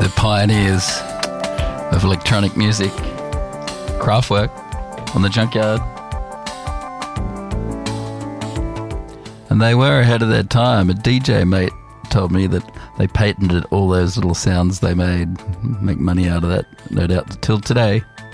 The pioneers of electronic music. Kraftwerk on the Junkyard. And they were ahead of their time. A DJ mate told me that they patented all those little sounds they made. Make money out of that, no doubt, till today.